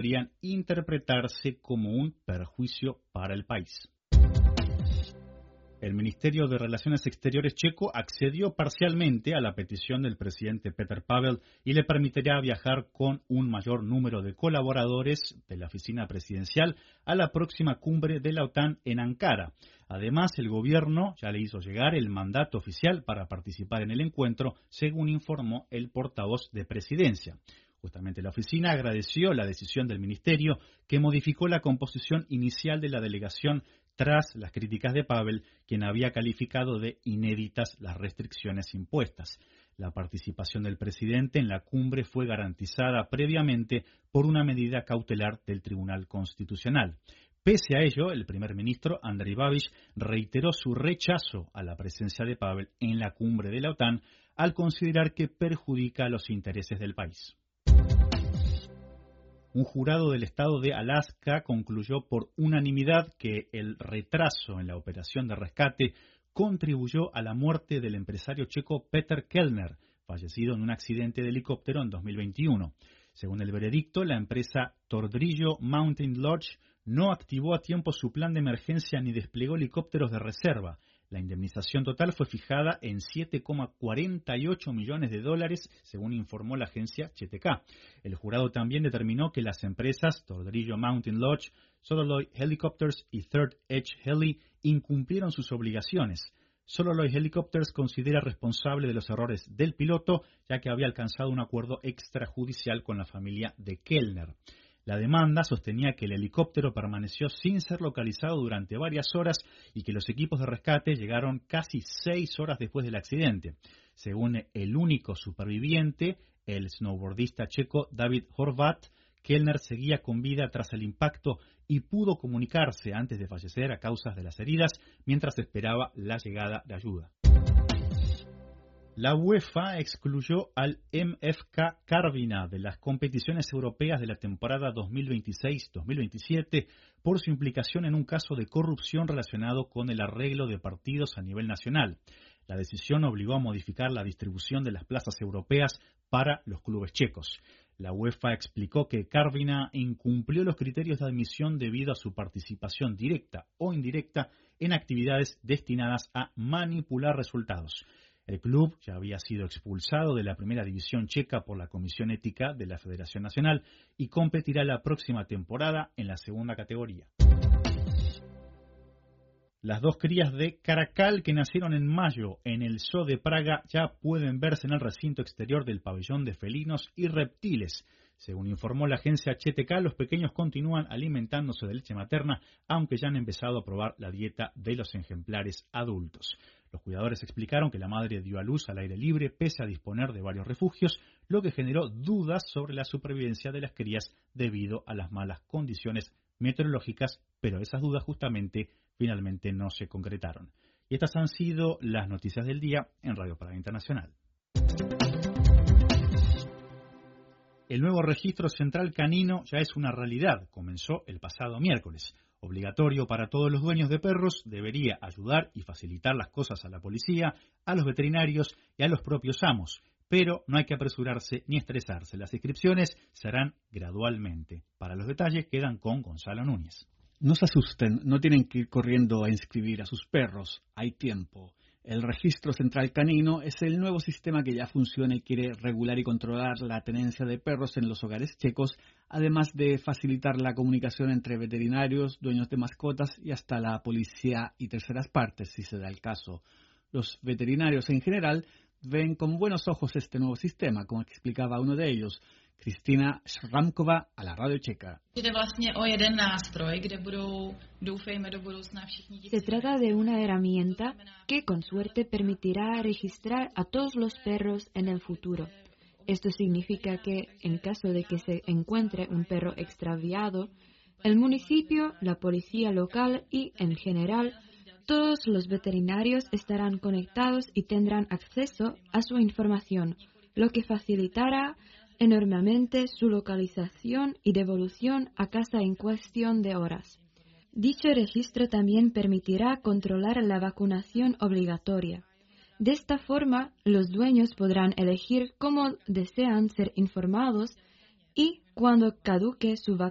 podrían interpretarse como un perjuicio para el país. El Ministerio de Relaciones Exteriores checo accedió parcialmente a la petición del presidente Petr Pavel y le permitirá viajar con un mayor número de colaboradores de la oficina presidencial a la próxima cumbre de la OTAN en Ankara. Además, el gobierno ya le hizo llegar el mandato oficial para participar en el encuentro, según informó el portavoz de presidencia. Justamente la oficina agradeció la decisión del ministerio, que modificó la composición inicial de la delegación tras las críticas de Pavel, quien había calificado de inéditas las restricciones impuestas. La participación del presidente en la cumbre fue garantizada previamente por una medida cautelar del Tribunal Constitucional. Pese a ello, el primer ministro Andrej Babiš reiteró su rechazo a la presencia de Pavel en la cumbre de la OTAN al considerar que perjudica los intereses del país. Un jurado del estado de Alaska concluyó por unanimidad que el retraso en la operación de rescate contribuyó a la muerte del empresario checo Peter Kellner, fallecido en un accidente de helicóptero en 2021. Según el veredicto, la empresa Tordrillo Mountain Lodge no activó a tiempo su plan de emergencia ni desplegó helicópteros de reserva. La indemnización total fue fijada en $7,48 millones, según informó la agencia CHTK. El jurado también determinó que las empresas Tordrillo Mountain Lodge, Solarloy Helicopters y Third Edge Heli incumplieron sus obligaciones. Solarloy Helicopters considera responsable de los errores del piloto, ya que había alcanzado un acuerdo extrajudicial con la familia de Kellner. La demanda sostenía que el helicóptero permaneció sin ser localizado durante varias horas y que los equipos de rescate llegaron casi 6 horas después del accidente. Según el único superviviente, el snowboardista checo David Horvat, Kellner seguía con vida tras el impacto y pudo comunicarse antes de fallecer a causa de las heridas mientras esperaba la llegada de ayuda. La UEFA excluyó al MFK Karviná de las competiciones europeas de la temporada 2026-2027 por su implicación en un caso de corrupción relacionado con el arreglo de partidos a nivel nacional. La decisión obligó a modificar la distribución de las plazas europeas para los clubes checos. La UEFA explicó que Karviná incumplió los criterios de admisión debido a su participación directa o indirecta en actividades destinadas a manipular resultados. El club ya había sido expulsado de la primera división checa por la Comisión Ética de la Federación Nacional y competirá la próxima temporada en la segunda categoría. Las dos crías de caracal que nacieron en mayo en el Zoo de Praga ya pueden verse en el recinto exterior del pabellón de felinos y reptiles. Según informó la agencia CHTK, los pequeños continúan alimentándose de leche materna, aunque ya han empezado a probar la dieta de los ejemplares adultos. Los cuidadores explicaron que la madre dio a luz al aire libre pese a disponer de varios refugios, lo que generó dudas sobre la supervivencia de las crías debido a las malas condiciones meteorológicas, pero esas dudas justamente finalmente no se concretaron. Y estas han sido las noticias del día en Radio Praga Internacional. El nuevo registro central canino ya es una realidad, comenzó el pasado miércoles. Obligatorio para todos los dueños de perros, debería ayudar y facilitar las cosas a la policía, a los veterinarios y a los propios amos. Pero no hay que apresurarse ni estresarse. Las inscripciones serán gradualmente. Para los detalles quedan con Gonzalo Núñez. No se asusten, no tienen que ir corriendo a inscribir a sus perros. Hay tiempo. El Registro Central Canino es el nuevo sistema que ya funciona y quiere regular y controlar la tenencia de perros en los hogares checos, además de facilitar la comunicación entre veterinarios, dueños de mascotas y hasta la policía y terceras partes, si se da el caso. Los veterinarios en general ven con buenos ojos este nuevo sistema, como explicaba uno de ellos, Kristina Šramková, a la radio checa. Se trata de una herramienta que con suerte permitirá registrar a todos los perros en el futuro. Esto significa que, en caso de que se encuentre un perro extraviado, el municipio, la policía local y, en general, todos los veterinarios estarán conectados y tendrán acceso a su información, lo que facilitará enormemente su localización y devolución a casa en cuestión de horas. Dicho registro también permitirá controlar la vacunación obligatoria. De esta forma, los dueños podrán elegir cómo desean ser informados y, cuando caduque su